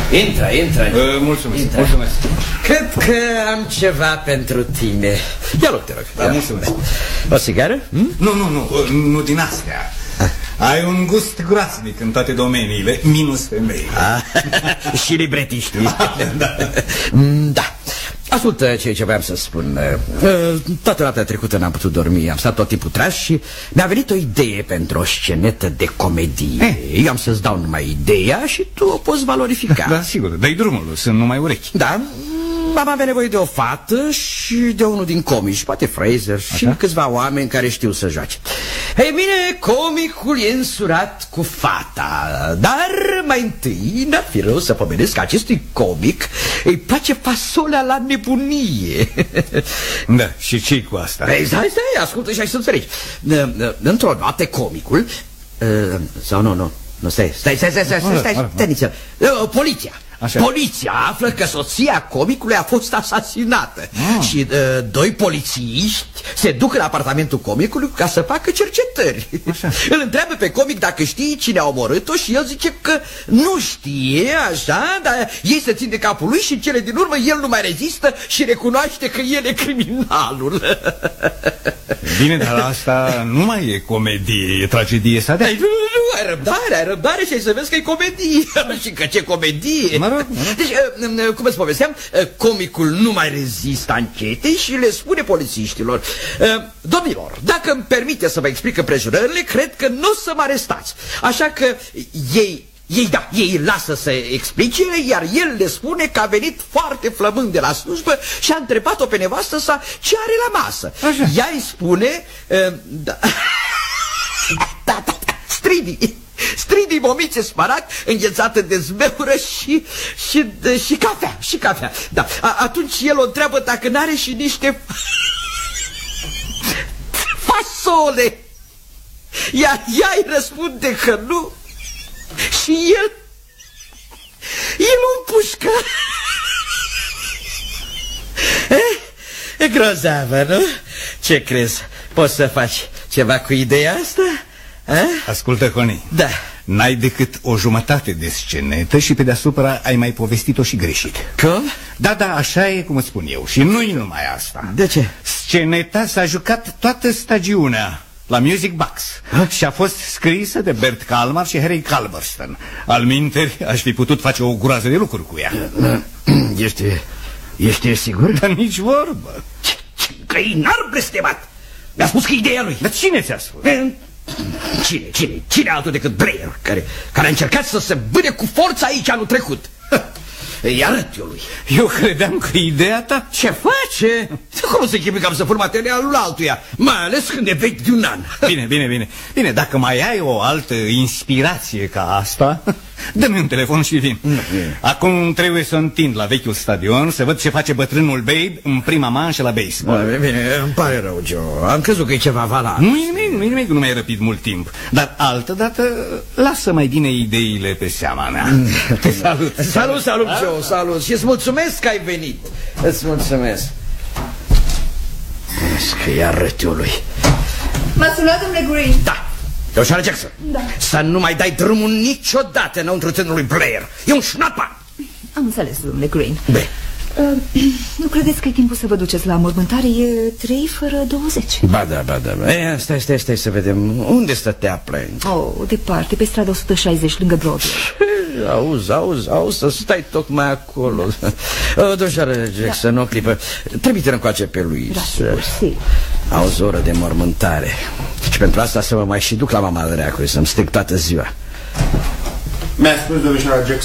Intră. Mulțumesc, Intră. mulțumesc. Cred că am ceva pentru tine. Ia loc, te rog. Da, mulțumesc. O sigară? Nu din astea. Ai un gust groaznic în toate domeniile, minus femei. Și libretiștii. Da. Ascultă ce voiam să spun. Toată data trecută n-am putut dormi. Am stat tot timpul treaz și mi-a venit o idee pentru o scenetă de comedie. Eu am să-ți dau numai ideea și tu o poți valorifica. Da, sigur, dai drumul, sunt numai urechi. Da, am avea nevoie de o fată și de unul din comici, poate Fraser. Și câțiva oameni care știu să joace. Ei bine, comicul e însurat cu fata. Dar mai întâi n-ar fi rău să pomenesc că acestui comic îi place fasolea la nebunie. Da, și ce-i cu asta? Stai, ascultă și ai să înțelegi. Într-o noapte comicul sau nu, stai, nițel. Poliția. Așa. Poliția află că soția comicului a fost asasinată. Și doi polițiști se duc în apartamentul comicului ca să facă cercetări. Așa. Îl întreabă pe comic dacă știe cine a omorât-o și el zice că nu știe, așa, dar ei se țin de capul lui și în cele din urmă el nu mai rezistă și recunoaște că el e criminalul. Bine, dar asta nu mai e comedie, e tragedie sadea. Nu, ai răbdare și ai să vezi că e comedie. Și că ce comedie. Mă rog. Deci, cum îți povesteam, comicul nu mai rezistă anchetei și le spune polițiștilor: domnilor, dacă îmi permite să vă explic împrejurările, cred că nu o să mă arestați. Așa că ei lasă să explice, iar el le spune că a venit foarte flămând de la slujbă și a întrebat-o pe nevastă sa ce are la masă. Așa. Ea îi spune stridii, momițe, sparac, înghețată de zmeură și cafea. Da. Atunci el o întreabă dacă n-are și niște fasole. Iar ea îi răspunde că nu. Și el împușcă. E grozavă, nu? Ce crezi? Poți să faci ceva cu ideea asta? Ascultă, Connie. Da. N-ai decât o jumătate de scenetă și pe deasupra ai mai povestit-o și greșit. Cum? Da, așa e cum îți spun eu. Și nu-i numai asta. De ce? Sceneta s-a jucat toată stagiunea la Music Box și a fost scrisă de Bert Kalmar și Harry Calverston. Alminteri, aș fi putut face o groază de lucruri cu ea. Ești sigur? Dar nici vorbă. Că e n-ar blestemat. Mi-a spus că e ideea lui. Dar cine ți-a spus? Cine altul decât Blair, care a încercat să se bâne cu forța aici anul trecut. Îi arăt eu lui. Eu credeam că ideea ta... Ce face? Cum să închipui că am să fur materialul altuia, mai ales când e vechi de un an. Bine, dacă mai ai o altă inspirație ca asta, dă-mi un telefon și vin. Acum trebuie să întind la vechiul stadion să văd ce face bătrânul Babe în prima manșă la baseball. Bine, îmi pare rău, Joe. Am crezut că e ceva valat. Nu nu mi-ai răpit mult timp. Dar altădată lasă mai bine ideile pe seama mea. Te salut. Salut, Joe, salut. Și îți mulțumesc că ai venit. Îți mulțumesc. Că îi arăt eu lui. M-a sunat, domnule Green? Da. Joshua Jackson. Da. Să nu mai dai drumul niciodată înăuntru tânărului Blair. E un șnapa. Am înțeles, domnule Green. Bine. Nu credeți că e timpul să vă duceți la mormântare? E 3:50. Ba da. Stai să vedem. Unde stătea Plank? Departe, pe strada 160, lângă Broadway. Auzi, să stai tocmai acolo. Domnule Jackson, o clipă. Trimite-l încoace pe lui. Da, sigur. Auzi, o oră de mormântare. Și pentru asta să mă mai și duc la mama dracu, să-mi stric toată ziua. Mi-a spus domnișoara Jackson